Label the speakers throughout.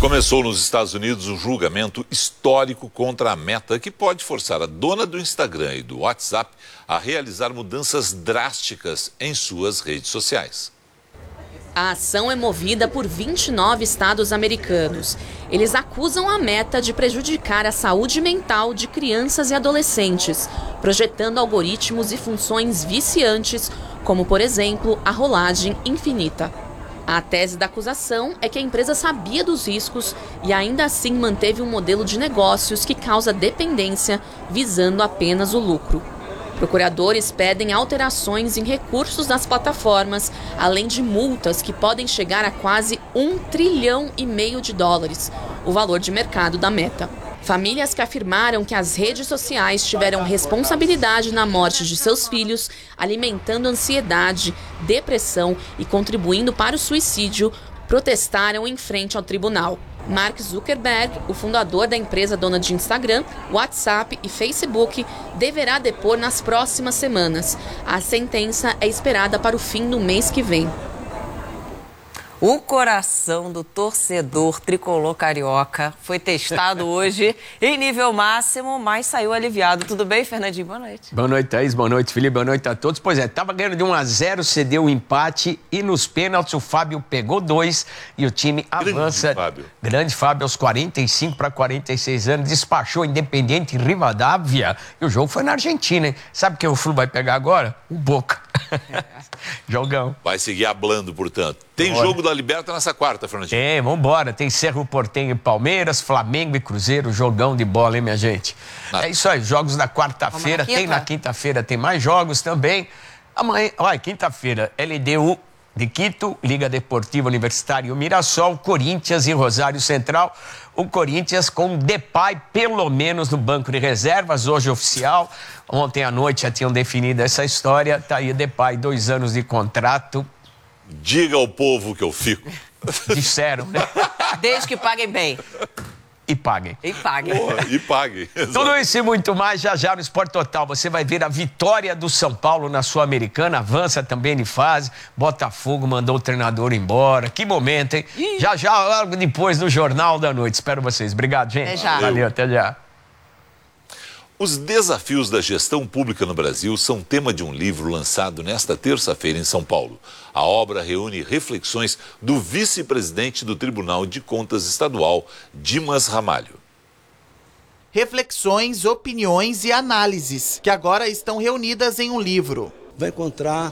Speaker 1: Começou nos Estados Unidos um julgamento histórico contra a Meta, que pode forçar a dona do Instagram e do WhatsApp a realizar mudanças drásticas em suas redes sociais.
Speaker 2: A ação é movida por 29 estados americanos. Eles acusam a Meta de prejudicar a saúde mental de crianças e adolescentes, projetando algoritmos e funções viciantes, como, por exemplo, a rolagem infinita. A tese da acusação é que a empresa sabia dos riscos e ainda assim manteve um modelo de negócios que causa dependência, visando apenas o lucro. Procuradores pedem alterações em recursos das plataformas, além de multas que podem chegar a quase US$1,5 trilhão, o valor de mercado da Meta. Famílias que afirmaram que as redes sociais tiveram responsabilidade na morte de seus filhos, alimentando ansiedade, depressão e contribuindo para o suicídio, protestaram em frente ao tribunal. Mark Zuckerberg, o fundador da empresa dona de Instagram, WhatsApp e Facebook, deverá depor nas próximas semanas. A sentença é esperada para o fim do mês que vem.
Speaker 3: O coração do torcedor tricolor carioca foi testado hoje em nível máximo, mas saiu aliviado. Tudo bem, Fernandinho? Boa noite.
Speaker 4: Boa noite, Thaís. Boa noite, Felipe. Boa noite a todos. Pois é, estava ganhando de 1-0, cedeu o empate e nos pênaltis o Fábio pegou 2 e o time avança. Grande Fábio, aos 45 para 46 anos, despachou Independiente Rivadavia e o jogo foi na Argentina, hein? Sabe quem o Flu vai pegar agora? O Boca. Jogão.
Speaker 1: Vai seguir hablando, portanto. Tem jogo da Liberta nessa quarta, Fernandinho.
Speaker 4: Tem, vambora. Tem Cerro Porteño e Palmeiras, Flamengo e Cruzeiro, jogão de bola, hein, minha gente? É isso aí, jogos da quarta-feira. Tem na quinta-feira, tem mais jogos também. Amanhã, quinta-feira, LDU de Quito, Liga Deportiva Universitária Mirassol, Corinthians e Rosário Central. O Corinthians com Depay, pelo menos, no banco de reservas, hoje oficial. Ontem à noite já tinham definido essa história. Tá aí Depay, 2 anos de contrato.
Speaker 1: Diga ao povo que eu fico.
Speaker 4: Disseram, né?
Speaker 3: Desde que paguem bem.
Speaker 4: E paguem.
Speaker 3: E paguem.
Speaker 1: Boa, e paguem.
Speaker 4: Tudo isso e muito mais já no Esporte Total. Você vai ver a vitória do São Paulo na Sul-Americana. Avança também de fase. Botafogo mandou o treinador embora. Que momento, hein? Já, logo depois do Jornal da Noite. Espero vocês. Obrigado, gente.
Speaker 3: Até já.
Speaker 4: Valeu, até já.
Speaker 1: Os desafios da gestão pública no Brasil são tema de um livro lançado nesta terça-feira em São Paulo. A obra reúne reflexões do vice-presidente do Tribunal de Contas Estadual, Dimas Ramalho.
Speaker 5: Reflexões, opiniões e análises, que agora estão reunidas em um livro.
Speaker 6: Vai encontrar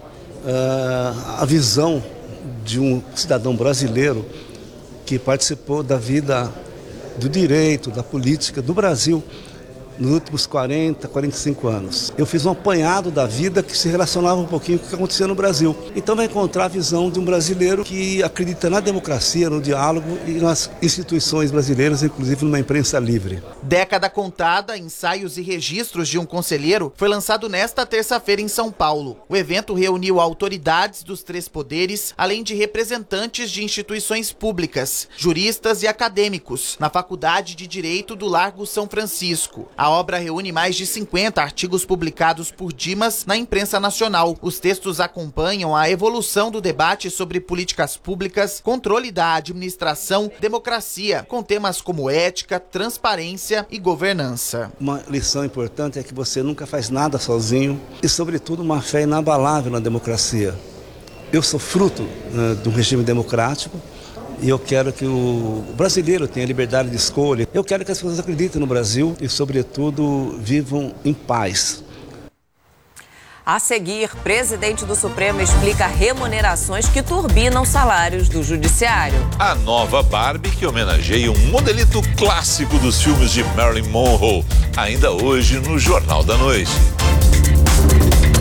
Speaker 6: a visão de um cidadão brasileiro que participou da vida do direito, da política do Brasil nos últimos 40, 45 anos. Eu fiz um apanhado da vida que se relacionava um pouquinho com o que acontecia no Brasil. Então vai encontrar a visão de um brasileiro que acredita na democracia, no diálogo e nas instituições brasileiras, inclusive numa imprensa livre.
Speaker 5: Década Contada, ensaios e registros de um conselheiro foi lançado nesta terça-feira em São Paulo. O evento reuniu autoridades dos 3 poderes, além de representantes de instituições públicas, juristas e acadêmicos, na Faculdade de Direito do Largo São Francisco. A obra reúne mais de 50 artigos publicados por Dimas na imprensa nacional. Os textos acompanham a evolução do debate sobre políticas públicas, controle da administração, democracia, com temas como ética, transparência e governança.
Speaker 6: Uma lição importante é que você nunca faz nada sozinho e, sobretudo, uma fé inabalável na democracia. Eu sou fruto de um regime democrático. E eu quero que o brasileiro tenha liberdade de escolha. Eu quero que as pessoas acreditem no Brasil e, sobretudo, vivam em paz.
Speaker 3: A seguir, presidente do Supremo explica remunerações que turbinam salários do judiciário.
Speaker 1: A nova Barbie que homenageia um modelito clássico dos filmes de Marilyn Monroe. Ainda hoje no Jornal da Noite.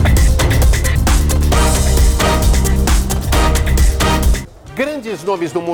Speaker 7: Grandes nomes do mundo